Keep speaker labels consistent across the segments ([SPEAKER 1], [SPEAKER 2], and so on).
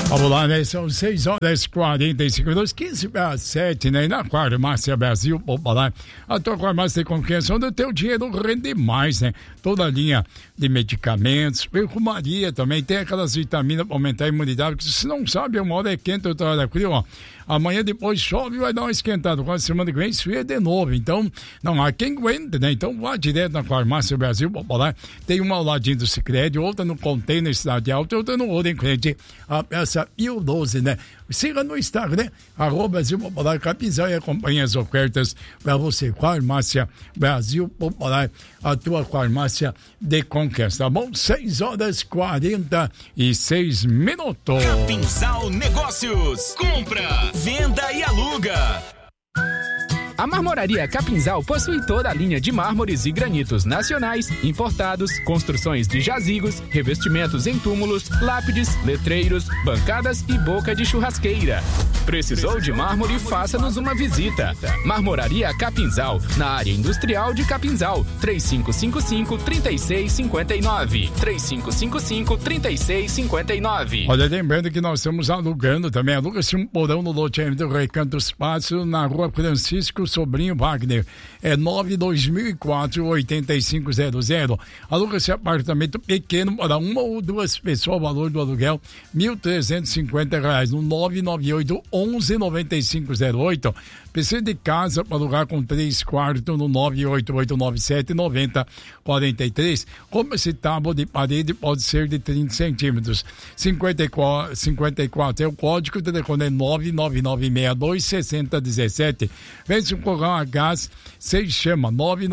[SPEAKER 1] Vamos lá, né? São 6h45, 15 para 7, né? E na Farmácia Brasil Popular, a tua farmácia tem confiança onde o teu dinheiro rende mais, né? Toda a linha de medicamentos, perfumaria também, tem aquelas vitaminas para aumentar a imunidade, que se não sabe, uma hora é quente, outra hora é frio, ó. Amanhã depois chove e vai dar uma esquentada. Com a semana que vem esfria de novo. Então, não há quem aguente, né? Então, vá direto na Farmácia Brasil Popular. Tem uma ao ladinho do Sicredi, outra no Container Cidade Alta, outra no outro em frente à Peça 1012, né? Siga no Instagram, @Brasil Popular Capinzal, e acompanhe as ofertas para você. Farmácia Brasil Popular, a tua farmácia de conquista, tá bom? 6h46.
[SPEAKER 2] Capinzal Negócios. Compra, venda e aluga.
[SPEAKER 3] A Marmoraria Capinzal possui toda a linha de mármores e granitos nacionais, importados, construções de jazigos, revestimentos em túmulos, lápides, letreiros, bancadas e boca de churrasqueira. Precisou de mármore? Faça-nos uma visita. Marmoraria Capinzal, na área industrial de Capinzal. 3555-3659. 3555-3659.
[SPEAKER 1] Olha, lembrando que nós estamos alugando também. Aluga-se um porão no loteamento do Recanto Espaço, na Rua Francisco Sobrinho Wagner, é 9.2004-8500. Aluga-se apartamento pequeno para uma ou duas pessoas, o valor do aluguel R$1.350, no 998-11-9508. PC de casa para alugar com 3 quartos, no 98897-9043. Como esse tábua de parede pode ser de 30 centímetros. 54 é o código, o telefone é 99962-6017. Vence um fogão a gás, se chama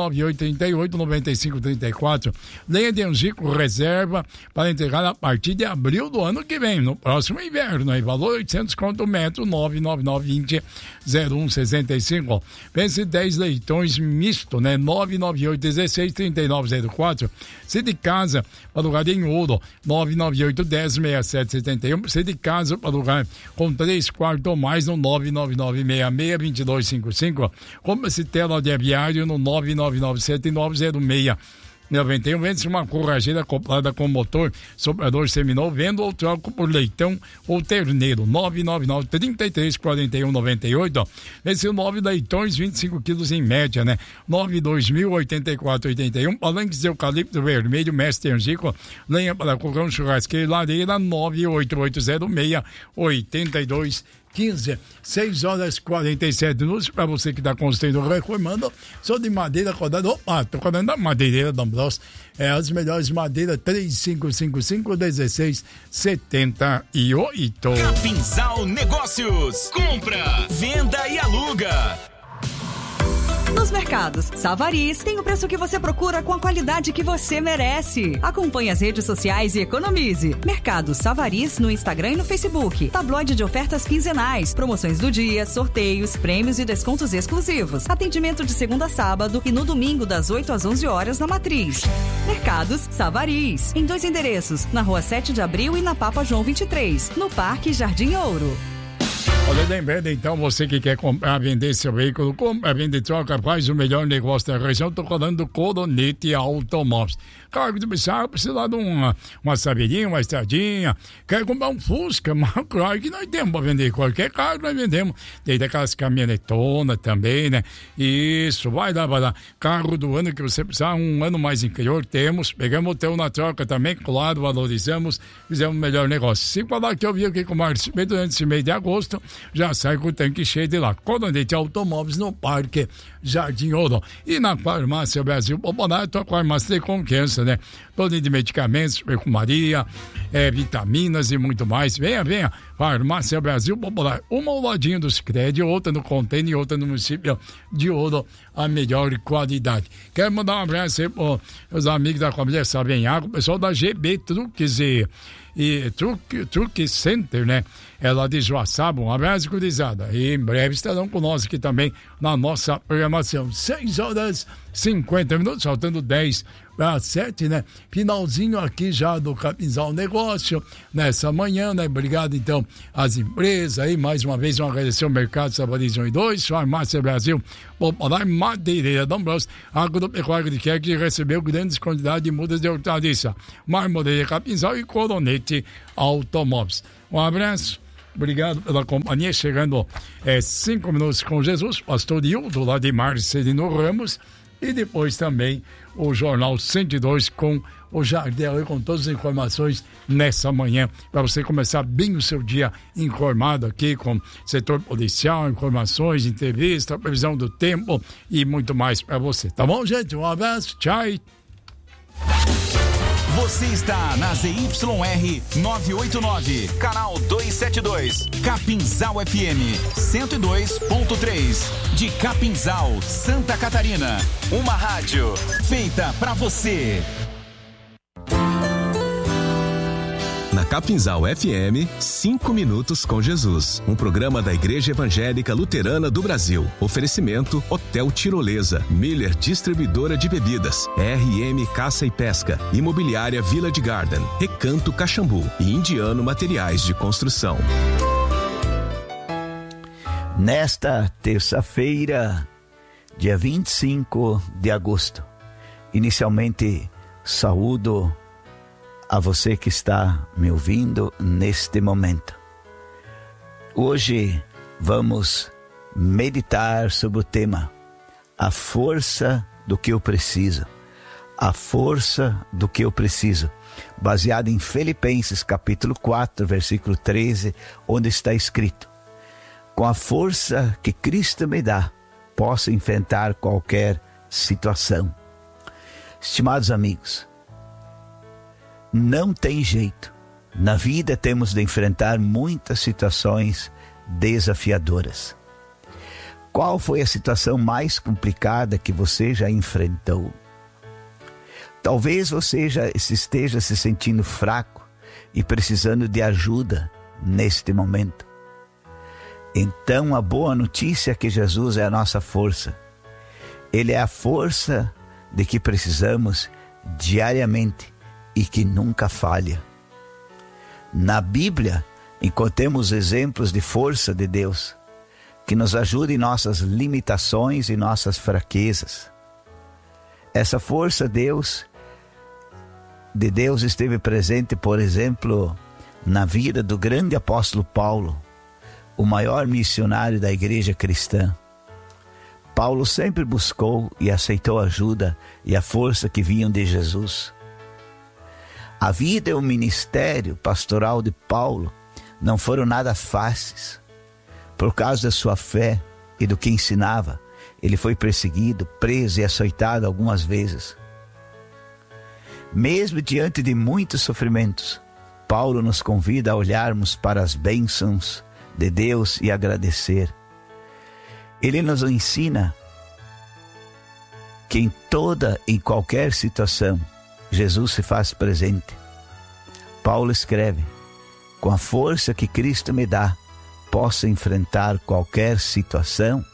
[SPEAKER 1] 998-38-9534. Lenha de Angico reserva para entregar a partir de abril do ano que vem, no próximo inverno, aí, valor 800 conto metro, 99920-0165. Vence 10 leitões misto, né? 998-16-3904. Se de casa para lugar em ouro, 998-10-6771. Se de casa para lugar com 3 quartos ou mais, no 999-66-2255. Compre-se tela de aviário no 999-790691. Vende-se uma corrageira acoplada com motor, soprador seminol, vendo ou troco por leitão ou terneiro, 999-33-4198. Vende-se 9 leitões, 25 quilos em média, né? 92000-8481. Palanques de eucalipto vermelho, Mestre Angico, lenha para fogão, churrasqueira, lareira, 98806-8215. 6h47. Para você que está construindo ou reformando, sou de madeira rodada. Opa, tô rodando a madeireira da Ambros. É as melhores madeiras, 3555-1678.
[SPEAKER 2] Capinzal Negócios. Compra, venda e aluga.
[SPEAKER 4] Nos mercados Savaris tem o preço que você procura com a qualidade que você merece. Acompanhe as redes sociais e economize. Mercado Savaris no Instagram e no Facebook. Tabloide de ofertas quinzenais, promoções do dia, sorteios, prêmios e descontos exclusivos. Atendimento de segunda a sábado e no domingo das 8 às 11 horas na Matriz. Mercados Savaris, em 2 endereços, na Rua 7 de Abril e na Papa João 23, no Parque Jardim Ouro.
[SPEAKER 1] Olha, lembrando então, você que quer comprar, vender seu veículo, compra, vende, troca, faz o melhor negócio da região. Estou falando do Coronete Automóveis. Claro que tu precisa de uma saveirinha, uma estradinha, quer comprar um Fusca, mas claro que nós temos para vender qualquer carro, nós vendemos, desde aquelas caminhonetonas também, né? Isso, vai lá. Carro do ano que você precisar, um ano mais inferior, temos, pegamos o teu na troca também, claro, valorizamos, fizemos o melhor negócio. Se falar que eu vi aqui com o Márcio durante esse mês de agosto, já sai com o tanque cheio de lá. Coronete Automóveis no Parque Jardim Ouro. E na Farmácia Brasil Popular, tua farmácia de confiança, né? Todo de medicamentos, perfumaria, vitaminas e muito mais. Venha. Farmácia Brasil Popular. Uma ao ladinho do Sicredi, outra no Container e outra no município de Ouro, a melhor qualidade. Quero mandar um abraço aí para os amigos da família Sabem Água, o pessoal da GB Truques e Truque Center, né? Ela de Joaçaba, um abraço, gurizada. E em breve estarão conosco aqui também na nossa programação. 6h50, faltando 10 às 7, né? Finalzinho aqui já do Capinzal Negócio, nessa manhã, né? Obrigado, então, às empresas aí, mais uma vez, agradecer ao Mercado Savarins 1 e 2, Farmácia Brasil, Popular, Madeireira Dombros, Agropecuária de Quer, que recebeu grandes quantidades de mudas de hortaliça, Marmoreira Capinzal e Coronete Automóveis. Um abraço. Obrigado pela companhia. Chegando 5 minutos com Jesus, pastor Hildo, lá de Marcelino Ramos. E depois também o Jornal 102 com o Jardel, com todas as informações nessa manhã, para você começar bem o seu dia informado aqui com setor policial, informações, entrevista, previsão do tempo e muito mais para você. Tá bom, gente? Um abraço, tchau.
[SPEAKER 2] Você está na ZYR 989, canal 272, Capinzal FM 102.3, de Capinzal, Santa Catarina. Uma rádio feita pra você.
[SPEAKER 5] Na Capinzal FM, 5 minutos com Jesus. Um programa da Igreja Evangélica Luterana do Brasil. Oferecimento Hotel Tirolesa, Miller Distribuidora de Bebidas, RM Caça e Pesca, Imobiliária Village Garden, Recanto Caxambu e Indiano Materiais de Construção.
[SPEAKER 6] Nesta terça-feira, dia 25 de agosto, inicialmente saúdo a você que está me ouvindo neste momento. Hoje vamos meditar sobre o tema a força do que eu preciso. A força do que eu preciso. Baseado em Filipenses capítulo 4, versículo 13, onde está escrito: com a força que Cristo me dá, posso enfrentar qualquer situação. Estimados amigos, não tem jeito. Na vida temos de enfrentar muitas situações desafiadoras. Qual foi a situação mais complicada que você já enfrentou? Talvez você já esteja se sentindo fraco e precisando de ajuda neste momento. Então a boa notícia é que Jesus é a nossa força. Ele é a força de que precisamos diariamente e que nunca falha. Na Bíblia, encontramos exemplos de força de Deus, que nos ajuda em nossas limitações e nossas fraquezas. Essa força de Deus esteve presente, por exemplo, na vida do grande apóstolo Paulo, o maior missionário da igreja cristã. Paulo sempre buscou e aceitou a ajuda e a força que vinham de Jesus. A vida e o ministério pastoral de Paulo não foram nada fáceis. Por causa da sua fé e do que ensinava, ele foi perseguido, preso e açoitado algumas vezes. Mesmo diante de muitos sofrimentos, Paulo nos convida a olharmos para as bênçãos de Deus e agradecer. Ele nos ensina que em toda e qualquer situação, Jesus se faz presente. Paulo escreve: com a força que Cristo me dá, posso enfrentar qualquer situação.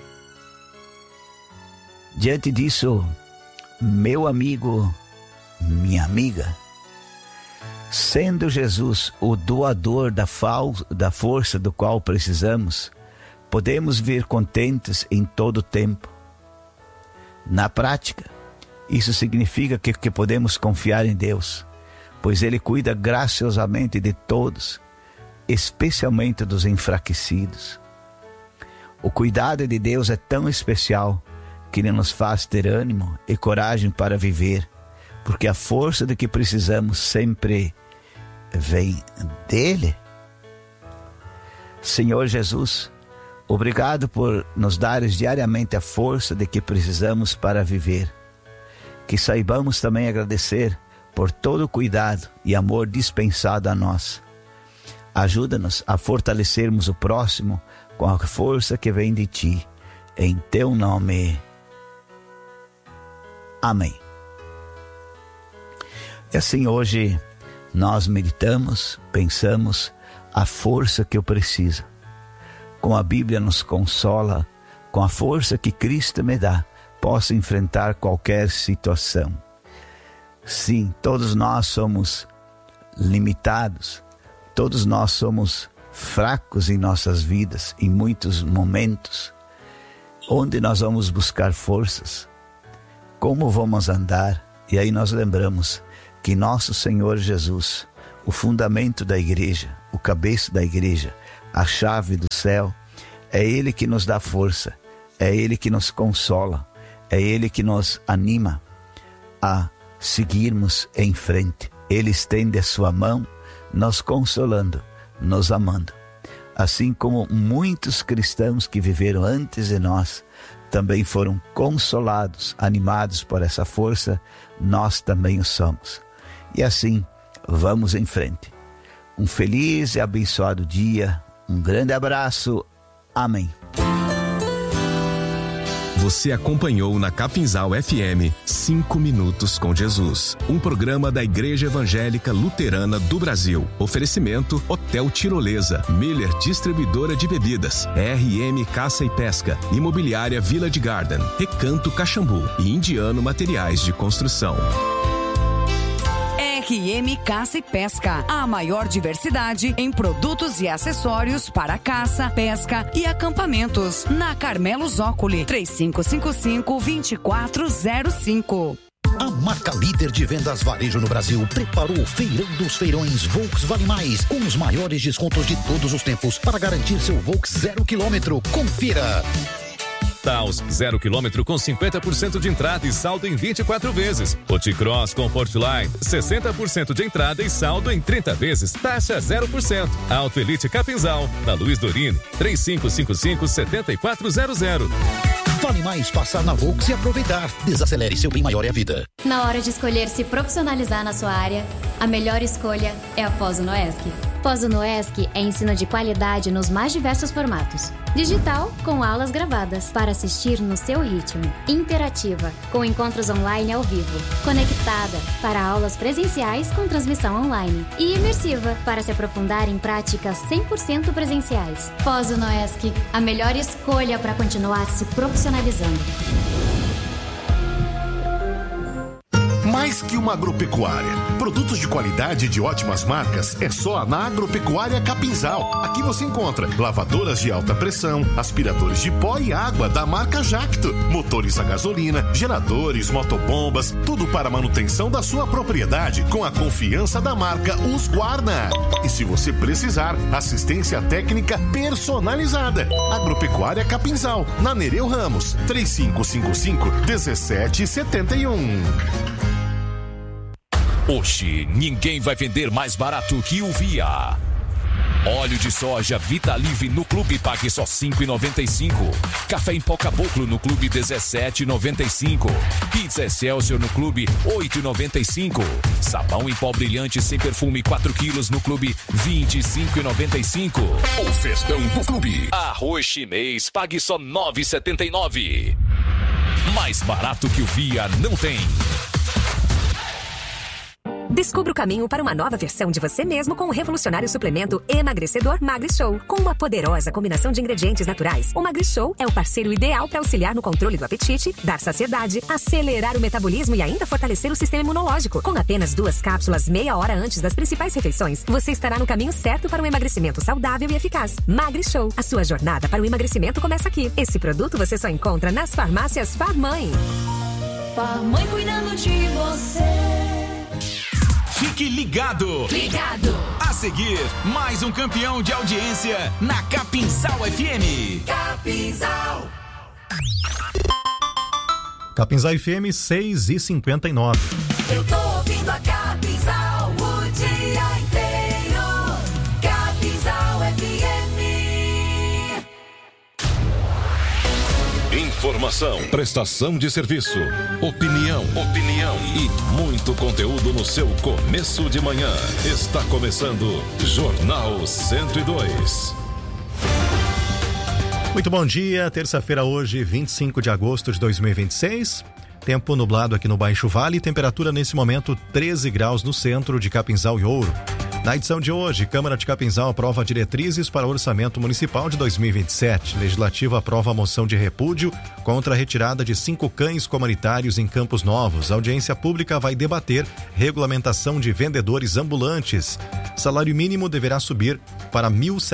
[SPEAKER 6] Diante disso, meu amigo, minha amiga, sendo Jesus o doador da força do qual precisamos, podemos vir contentes em todo o tempo. Na prática, isso significa que podemos confiar em Deus, pois Ele cuida graciosamente de todos, especialmente dos enfraquecidos. O cuidado de Deus é tão especial que Ele nos faz ter ânimo e coragem para viver, porque a força de que precisamos sempre vem dEle. Senhor Jesus, obrigado por nos dares diariamente a força de que precisamos para viver. Que saibamos também agradecer por todo o cuidado e amor dispensado a nós. Ajuda-nos a fortalecermos o próximo com a força que vem de Ti. Em Teu nome. Amém. E assim hoje nós meditamos, pensamos a força que eu preciso. Com a Bíblia nos consola, com a força que Cristo me dá, posso enfrentar qualquer situação. Sim, todos nós somos limitados, todos nós somos fracos em nossas vidas, em muitos momentos. Onde nós vamos buscar forças? Como vamos andar? E aí nós lembramos que nosso Senhor Jesus, o fundamento da igreja, o cabeça da igreja, a chave do céu, é Ele que nos dá força, é Ele que nos consola, é Ele que nos anima a seguirmos em frente. Ele estende a sua mão, nos consolando, nos amando. Assim como muitos cristãos que viveram antes de nós também foram consolados, animados por essa força, nós também o somos. E assim, vamos em frente. Um feliz e abençoado dia, um grande abraço, amém.
[SPEAKER 5] Você acompanhou na Capinzal FM 5 Minutos com Jesus, um programa da Igreja Evangélica Luterana do Brasil. Oferecimento Hotel Tirolesa, Miller Distribuidora de Bebidas, RM Caça e Pesca, Imobiliária Village Garden, Recanto Caxambu e Indiano Materiais de Construção.
[SPEAKER 7] RM Caça e Pesca, a maior diversidade em produtos e acessórios para caça, pesca e acampamentos. Na Carmelo Zócoli, 3555-2405.
[SPEAKER 8] A marca líder de vendas varejo no Brasil preparou o Feirão dos Feirões Volks Vale Mais, com os maiores descontos de todos os tempos para garantir seu Volks 0 km. Confira!
[SPEAKER 9] Taos 0 km com 50% de entrada e saldo em 24 vezes. O T-Cross Comfortline 60% de entrada e saldo em 30 vezes. Taxa 0%. Auto Elite Capinzal, na Luiz Dorini, 3555-7400.
[SPEAKER 8] Vale mais passar na Volks e aproveitar. Desacelere, seu bem maior é a vida.
[SPEAKER 10] Na hora de escolher se profissionalizar na sua área, a melhor escolha é a Pós-Unoesc. Pós-Unoesc é ensino de qualidade nos mais diversos formatos. Digital, com aulas gravadas, para assistir no seu ritmo. Interativa, com encontros online ao vivo. Conectada, para aulas presenciais com transmissão online. E imersiva, para se aprofundar em práticas 100% presenciais. Pós-Unoesc, a melhor escolha para continuar se profissionalizando.
[SPEAKER 11] Mais que uma agropecuária. Produtos de qualidade e de ótimas marcas é só na Agropecuária Capinzal. Aqui você encontra lavadoras de alta pressão, aspiradores de pó e água da marca Jacto, motores a gasolina, geradores, motobombas, tudo para a manutenção da sua propriedade com a confiança da marca Husqvarna. E se você precisar, assistência técnica personalizada. Agropecuária Capinzal, na Nereu Ramos, 3555-1771.
[SPEAKER 12] Hoje, ninguém vai vender mais barato que o Via. Óleo de soja Vitalive no Clube pague só R$ 5,95. Café em pó Caboclo no Clube R$ 17,95. Pizza Excelsior no Clube R$ 8,95. Sabão em pó brilhante sem perfume 4 quilos no Clube R$ 25,95. O festão do Clube. Arroz chinês pague só R$ 9,79. Mais barato que o Via não tem.
[SPEAKER 13] Descubra o caminho para uma nova versão de você mesmo com o revolucionário suplemento emagrecedor MagriShow. Com uma poderosa combinação de ingredientes naturais, o MagriShow é o parceiro ideal para auxiliar no controle do apetite, dar saciedade, acelerar o metabolismo e ainda fortalecer o sistema imunológico. Com apenas 2 cápsulas meia hora antes das principais refeições, você estará no caminho certo para um emagrecimento saudável e eficaz. MagriShow, a sua jornada para o emagrecimento começa aqui. Esse produto você só encontra nas farmácias Farmãe.
[SPEAKER 14] Farmãe cuidando de você.
[SPEAKER 2] Fique ligado!
[SPEAKER 14] Ligado!
[SPEAKER 2] A seguir, mais um campeão de audiência na Capinzal FM.
[SPEAKER 14] Capinzal!
[SPEAKER 15] Capinzal FM 6h59.
[SPEAKER 14] Eu tô ouvindo a Capinzal o dia inteiro. Capinzal FM.
[SPEAKER 16] Informação, prestação de serviço, opinião e muito conteúdo no seu começo de manhã. Está começando Jornal 102.
[SPEAKER 15] Muito bom dia, terça-feira hoje, 25 de agosto de 2026. Tempo nublado aqui no Baixo Vale, temperatura nesse momento 13 graus no centro de Capinzal e Ouro. Na edição de hoje, Câmara de Capinzal aprova diretrizes para o orçamento municipal de 2027. Legislativo aprova a moção de repúdio contra a retirada de 5 cães comunitários em Campos Novos. A audiência pública vai debater regulamentação de vendedores ambulantes. Salário mínimo deverá subir para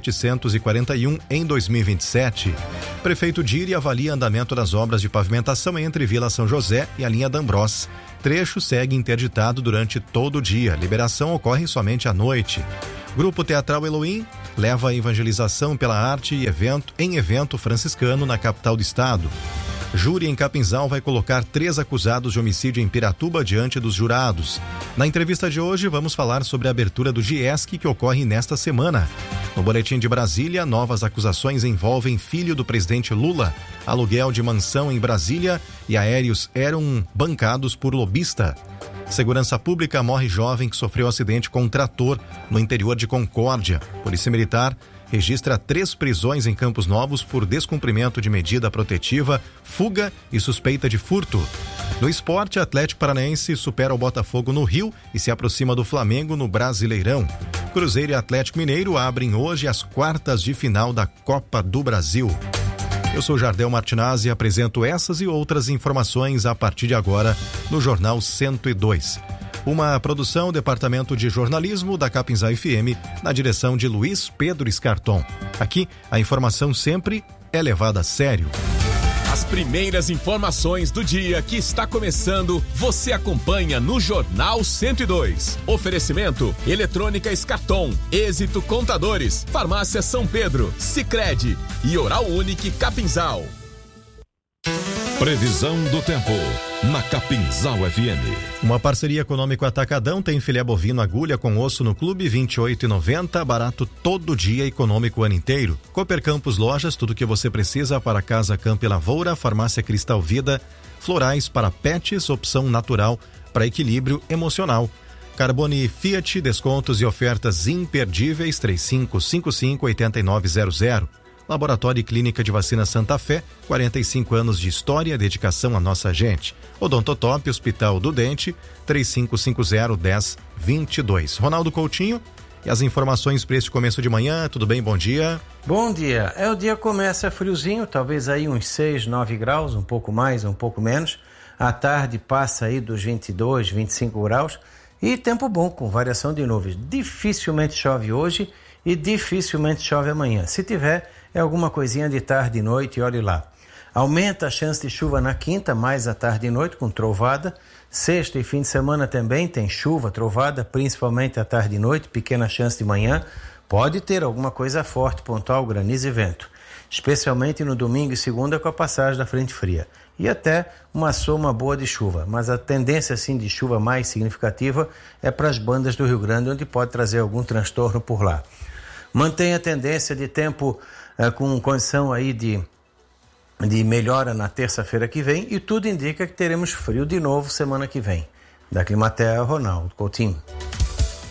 [SPEAKER 15] 1.741 em 2027. Prefeito Diri avalia andamento das obras de pavimentação entre Vila São José e a linha D'Ambrós. Trecho segue interditado durante todo o dia. Liberação ocorre somente à noite. Grupo Teatral Elohim leva a evangelização pela arte e evento franciscano na capital do estado. Júri em Capinzal vai colocar 3 acusados de homicídio em Piratuba diante dos jurados. Na entrevista de hoje, vamos falar sobre a abertura do GIESC que ocorre nesta semana. No Boletim de Brasília, novas acusações envolvem filho do presidente Lula. Aluguel de mansão em Brasília e aéreos eram bancados por lobista. Segurança Pública morre jovem que sofreu acidente com um trator no interior de Concórdia. Polícia Militar registra 3 prisões em Campos Novos por descumprimento de medida protetiva, fuga e suspeita de furto. No esporte, Atlético Paranaense supera o Botafogo no Rio e se aproxima do Flamengo no Brasileirão. Cruzeiro e Atlético Mineiro abrem hoje as quartas de final da Copa do Brasil. Eu sou Jardel Martinazzi e apresento essas e outras informações a partir de agora no Jornal 102. Uma produção, Departamento de Jornalismo da Capinzal FM, na direção de Luiz Pedro Escarton. Aqui, a informação sempre é levada a sério.
[SPEAKER 9] As primeiras informações do dia que está começando, você acompanha no Jornal 102. Oferecimento: Eletrônica Escarton, Êxito Contadores, Farmácia São Pedro, Sicredi e Oral Unique Capinzal.
[SPEAKER 16] Previsão do tempo na Capinzal FM.
[SPEAKER 15] Uma parceria Econômico Atacadão tem filé bovino agulha com osso no clube, R$28,90, barato todo dia, econômico o ano inteiro. Cooper Campos Lojas, tudo que você precisa para casa, campo e lavoura. Farmácia Cristal Vida, florais para pets, opção natural para equilíbrio emocional. Carbone Fiat, descontos e ofertas imperdíveis, 3555-8900. Laboratório e Clínica de Vacina Santa Fé, 45 anos de história, dedicação à nossa gente. Odontotop, Hospital do Dente, 3550-1022. Ronaldo Coutinho e as informações para este começo de manhã. Tudo bem? Bom dia.
[SPEAKER 17] Bom dia. O dia começa friozinho, talvez aí uns 6, 9 graus, um pouco mais, um pouco menos. À tarde passa aí dos 22, 25 graus e tempo bom, com variação de nuvens. Dificilmente chove hoje e dificilmente chove amanhã. Se tiver, é alguma coisinha de tarde e noite, olhe lá. Aumenta a chance de chuva na quinta, mais à tarde e noite, com trovada. Sexta e fim de semana também tem chuva, trovada, principalmente à tarde e noite, pequena chance de manhã. Pode ter alguma coisa forte, pontual, granizo e vento. Especialmente no domingo e segunda com a passagem da frente fria. E até uma soma boa de chuva. Mas a tendência assim, de chuva mais significativa é para as bandas do Rio Grande, onde pode trazer algum transtorno por lá. Mantém a tendência de tempo com condição aí de melhora na terça-feira que vem e tudo indica que teremos frio de novo semana que vem. Da Climatea, Ronaldo Coutinho.